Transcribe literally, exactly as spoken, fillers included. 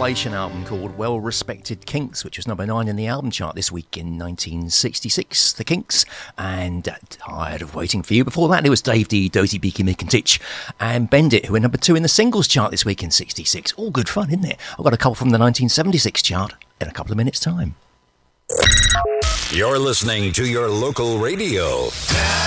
compilation album called Well Respected Kinks, which was number nine in the album chart this week in nineteen sixty-six. The Kinks and uh, Tired of Waiting for You. Before that, it was Dave D, Doty Beaky Mick and Titch and Bend It, who were number two in the singles chart this week in sixty-six. All good fun, isn't it? I've got a couple from the nineteen seventy-six chart in a couple of minutes' time. You're listening to your local radio.